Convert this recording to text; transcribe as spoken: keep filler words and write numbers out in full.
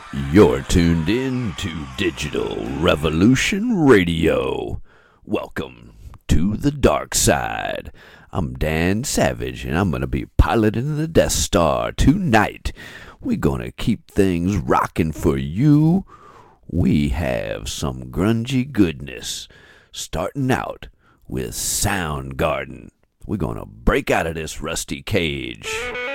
You're tuned in to Digital Revolution Radio. Welcome to the dark side. I'm Dan Savage, and I'm going to be piloting the Death Star tonight. We're going to keep things rocking for you. We have some grungy goodness, starting out with Soundgarden. We're going to break out of this rusty cage.